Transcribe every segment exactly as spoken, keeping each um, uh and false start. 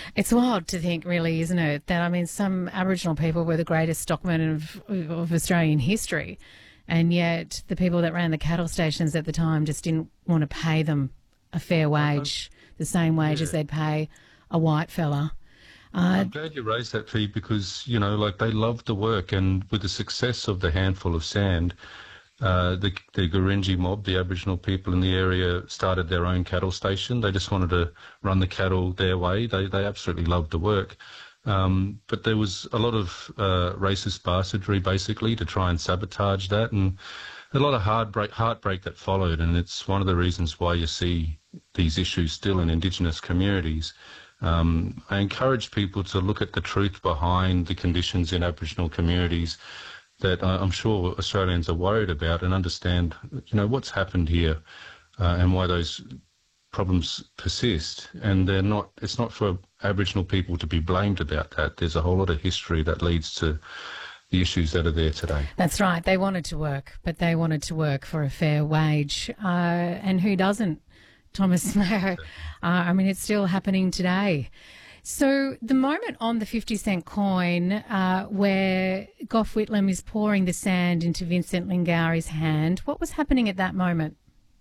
It's wild to think, really, isn't it, that, I mean, some Aboriginal people were the greatest stockmen of, of Australian history, and yet the people that ran the cattle stations at the time just didn't want to pay them a fair wage, the same wage Yeah. as they'd pay a white fella. Uh, I'm glad you raised that, Fee, because, you know, like they loved the work, and with the success of the Handful of Sand, uh, the, the Gurindji mob, the Aboriginal people in the area, started their own cattle station. They just wanted to run the cattle their way. They they absolutely loved the work. Um, but there was a lot of uh, racist bastardry, basically, to try and sabotage that, and a lot of heartbreak, heartbreak that followed. And it's one of the reasons why you see these issues still in Indigenous communities. Um, I encourage people to look at the truth behind the conditions in Aboriginal communities that uh, I'm sure Australians are worried about, and understand, you know, what's happened here uh, and why those problems persist. And they're not, it's not for Aboriginal people to be blamed about that. There's a whole lot of history that leads to the issues that are there today. That's right. They wanted to work, but they wanted to work for a fair wage. Uh, and who doesn't? Thomas Mayo. Uh, I mean, it's still happening today. So the moment on the fifty cent coin uh, where Gough Whitlam is pouring the sand into Vincent Lingouri's hand, what was happening at that moment?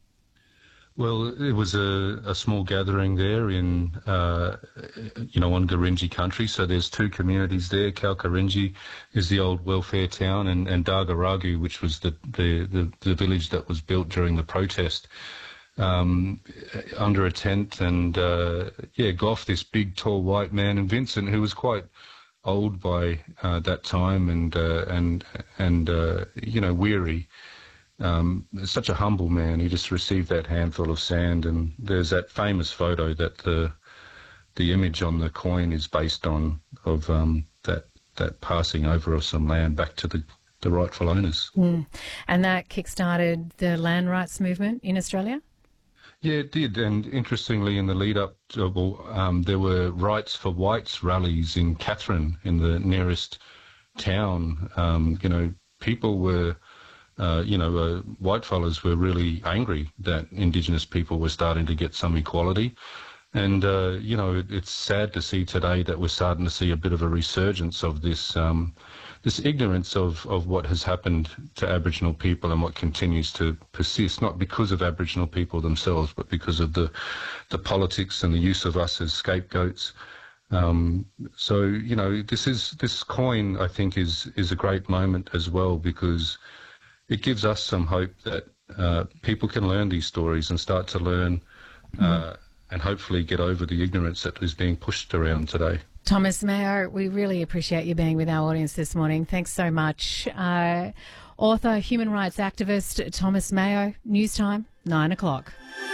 Well, it was a, a small gathering there in, uh, you know, on Gurindji country. So there's two communities there. Kalkarinji is the old welfare town, and, and Dargaragu, which was the, the, the, the village that was built during the protest. Um, under a tent, and uh, yeah, Gough, this big, tall white man, and Vincent, who was quite old by uh, that time, and uh, and and uh, you know, weary. Um, such a humble man. He just received that handful of sand, and there's that famous photo that the the image on the coin is based on, of um, that that passing over of some land back to the the rightful owners. Mm. And that kick-started the land rights movement in Australia? Yeah, it did. And interestingly, in the lead up to, well, um, there were Rights for Whites rallies in Katherine, in the nearest town. Um, you know, people were, uh, you know, uh, white fellas were really angry that Indigenous people were starting to get some equality. And, uh, you know, it, it's sad to see today that we're starting to see a bit of a resurgence of this um, this ignorance of, of what has happened to Aboriginal people and what continues to persist, not because of Aboriginal people themselves, but because of the the politics and the use of us as scapegoats. Um, so, you know, this is this coin, I think, is is a great moment as well, because it gives us some hope that uh, people can learn these stories and start to learn uh, and hopefully get over the ignorance that is being pushed around today. Thomas Mayo, we really appreciate you being with our audience this morning. Thanks so much. Uh, author, human rights activist Thomas Mayo. News time, nine o'clock.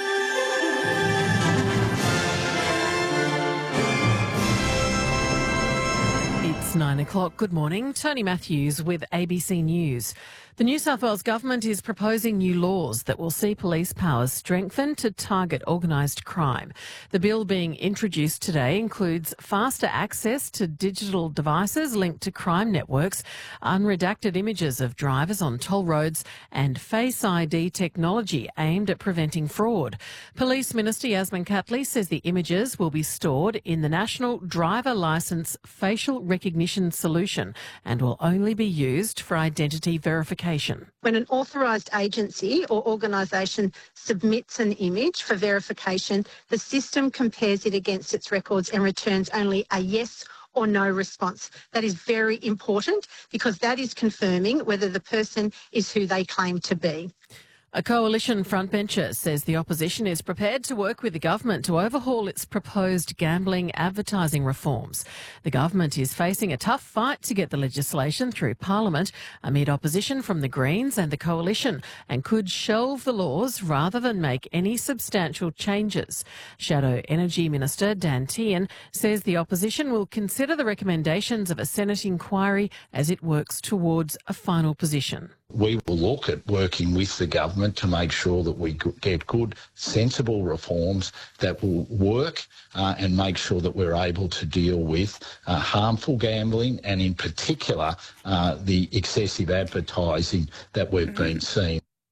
It's nine o'clock. Good morning. Tony Matthews with A B C News. The New South Wales Government is proposing new laws that will see police powers strengthened to target organised crime. The bill being introduced today includes faster access to digital devices linked to crime networks, unredacted images of drivers on toll roads, and Face I D technology aimed at preventing fraud. Police Minister Yasmin Catley says the images will be stored in the National Driver Licence Facial Recognition Solution and will only be used for identity verification. When an authorised agency or organisation submits an image for verification, the system compares it against its records and returns only a yes or no response. That is very important, because that is confirming whether the person is who they claim to be. A coalition frontbencher says the opposition is prepared to work with the government to overhaul its proposed gambling advertising reforms. The government is facing a tough fight to get the legislation through Parliament amid opposition from the Greens and the coalition, and could shelve the laws rather than make any substantial changes. Shadow Energy Minister Dan Tehan says the opposition will consider the recommendations of a Senate inquiry as it works towards a final position. We will look at working with the government to make sure that we get good, sensible reforms that will work uh, and make sure that we're able to deal with uh, harmful gambling, and in particular uh, the excessive advertising that we've been seeing.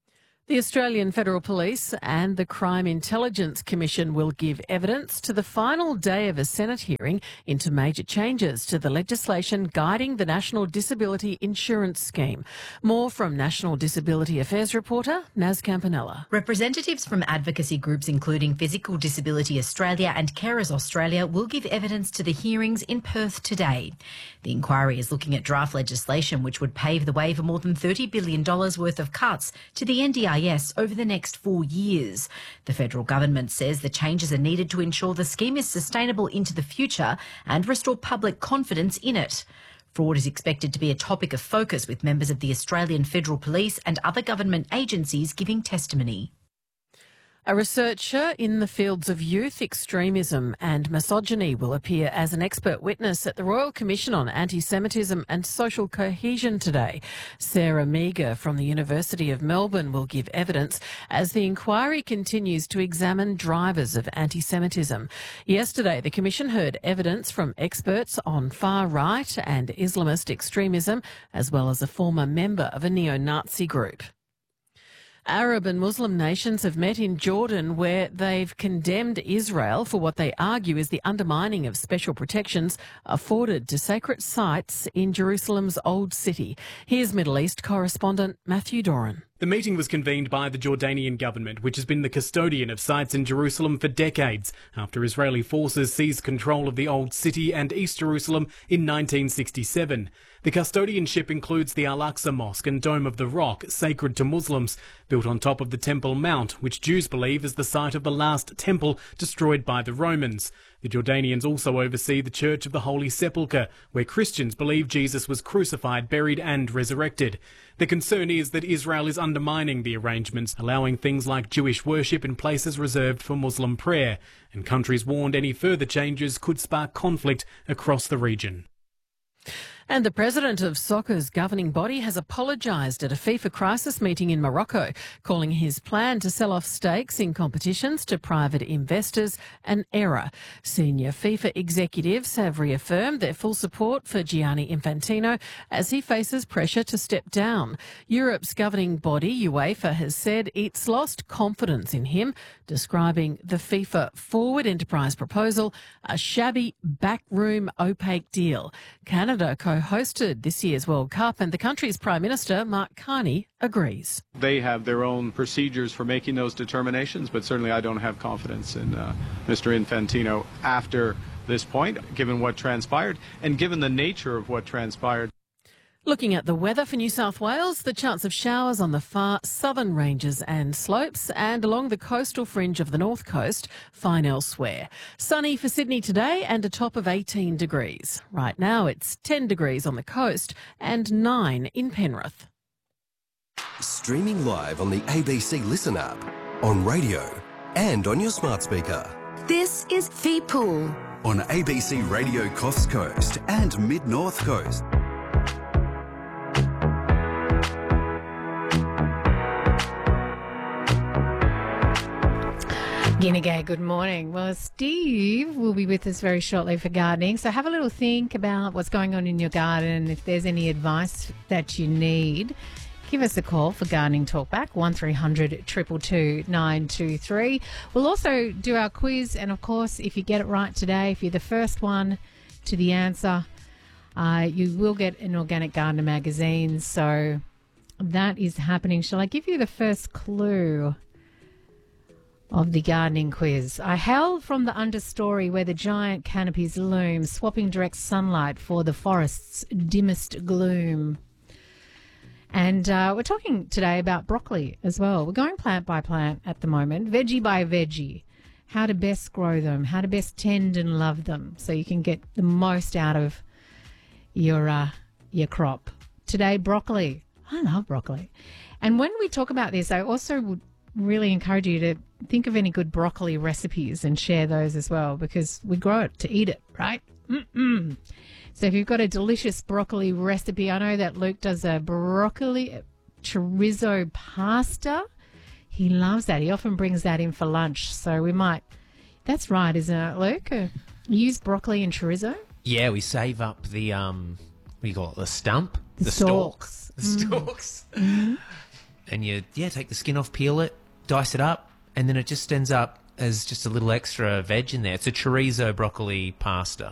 The Australian Federal Police and the Crime Intelligence Commission will give evidence to the final day of a Senate hearing into major changes to the legislation guiding the National Disability Insurance Scheme. More from National Disability Affairs reporter Naz Campanella. Representatives from advocacy groups including Physical Disability Australia and Carers Australia will give evidence to the hearings in Perth today. The inquiry is looking at draft legislation which would pave the way for more than thirty billion dollars worth of cuts to the N D I S over the next four years. The federal government says the changes are needed to ensure the scheme is sustainable into the future and restore public confidence in it. Fraud is expected to be a topic of focus with members of the Australian Federal Police and other government agencies giving testimony. A researcher in the fields of youth extremism and misogyny will appear as an expert witness at the Royal Commission on Anti-Semitism and Social Cohesion today. Sarah Meager from the University of Melbourne will give evidence as the inquiry continues to examine drivers of anti-Semitism. Yesterday, the Commission heard evidence from experts on far-right and Islamist extremism, as well as a former member of a neo-Nazi group. Arab and Muslim nations have met in Jordan where they've condemned Israel for what they argue is the undermining of special protections afforded to sacred sites in Jerusalem's Old City. Here's Middle East correspondent Matthew Doran. The meeting was convened by the Jordanian government, which has been the custodian of sites in Jerusalem for decades, after Israeli forces seized control of the Old City and East Jerusalem in nineteen sixty-seven. The custodianship includes the Al-Aqsa Mosque and Dome of the Rock, sacred to Muslims, built on top of the Temple Mount, which Jews believe is the site of the last temple destroyed by the Romans. The Jordanians also oversee the Church of the Holy Sepulchre, where Christians believe Jesus was crucified, buried and resurrected. The concern is that Israel is undermining the arrangements, allowing things like Jewish worship in places reserved for Muslim prayer, and countries warned any further changes could spark conflict across the region. And the president of soccer's governing body has apologised at a FIFA crisis meeting in Morocco, calling his plan to sell off stakes in competitions to private investors an error. Senior FIFA executives have reaffirmed their full support for Gianni Infantino as he faces pressure to step down. Europe's governing body, UEFA, has said it's lost confidence in him, describing the FIFA Forward Enterprise proposal a shabby, backroom, opaque deal. Canada co-hosted this year's World Cup and the country's Prime Minister, Mark Carney, agrees. They have their own procedures for making those determinations, but certainly I don't have confidence in uh, Mister Infantino after this point, given what transpired and given the nature of what transpired. Looking at the weather for New South Wales, the chance of showers on the far southern ranges and slopes and along the coastal fringe of the north coast, fine elsewhere. Sunny for Sydney today and a top of eighteen degrees. Right now it's ten degrees on the coast and nine in Penrith. Streaming live on the A B C Listen app, on radio and on your smart speaker. This is Feepool on A B C Radio Coast Coast and Mid-North Coast. Guinea, good morning. Well, Steve will be with us very shortly for gardening. So have a little think about what's going on in your garden. If there's any advice that you need, give us a call for Gardening Talkback, one three hundred, two two two, nine two three. We'll also do our quiz. And, of course, if you get it right today, if you're the first one to the answer, uh, you will get an Organic Gardener magazine. So that is happening. Shall I give you the first clue of the gardening quiz? I hail from the understory where the giant canopies loom, swapping direct sunlight for the forest's dimmest gloom. And uh, we're talking today about broccoli as well. We're going plant by plant at the moment, veggie by veggie, how to best grow them, how to best tend and love them so you can get the most out of your uh, your crop. Today, broccoli. I love broccoli. And when we talk about this, I also would really encourage you to think of any good broccoli recipes and share those as well, because we grow it to eat it, right? Mm-mm. So if you've got a delicious broccoli recipe, I know that Luke does a broccoli chorizo pasta. He loves that. He often brings that in for lunch. So we might, that's right, isn't it, Luke? Uh, use broccoli and chorizo? Yeah, we save up the, um, what do you call it, the stump? The, the stalks. stalk. The stalks. Mm-hmm. and you, yeah, take the skin off, peel it, dice it up, and then it just ends up as just a little extra veg in there. It's a chorizo broccoli pasta.